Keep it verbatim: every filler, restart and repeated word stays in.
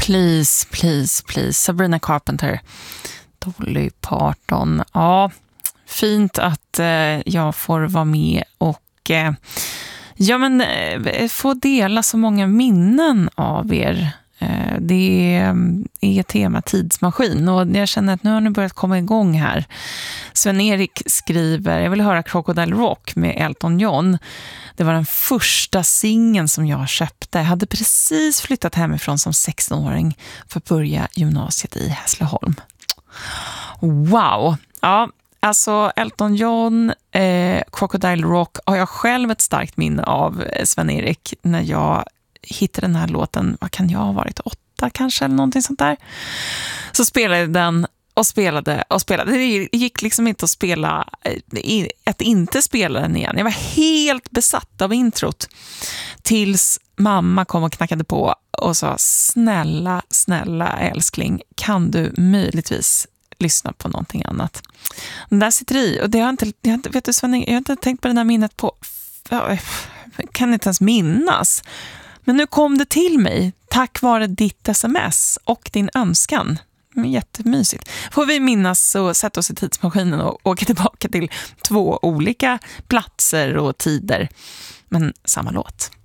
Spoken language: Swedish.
Please, please, please. Sabrina Carpenter. Dolly Parton. Ja, fint att eh, jag får vara med och eh, ja, men, eh, få dela så många minnen av er. Eh, det är tema tidsmaskin och jag känner att nu har ni börjat komma igång här. Sven-Erik skriver, jag vill höra Crocodile Rock med Elton John. Det var den första singeln som jag köpte. Jag hade precis flyttat hemifrån som sexton-åring för att börja gymnasiet i Hässleholm. Wow! Ja, alltså Elton John, eh, Crocodile Rock har jag själv ett starkt minne av, Sven-Erik, när jag hittade den här låten. Vad kan jag ha varit? Åtta kanske eller någonting sånt där. Så spelade den och spelade och spelade. Det gick liksom inte att spela, att inte spela den igen. Jag var helt besatt av introt tills mamma kom och knackade på och sa, snälla, snälla älskling, kan du möjligtvis lyssna på någonting annat? Den där sitter i, och det har inte, jag har inte, vet du Sven, jag har inte tänkt på det där minnet på, jag kan inte ens minnas. Men nu kom det till mig tack vare ditt sms och din önskan. Jättemysigt. Får vi minnas och sätta oss i tidsmaskinen och åka tillbaka till två olika platser och tider. Men samma låt.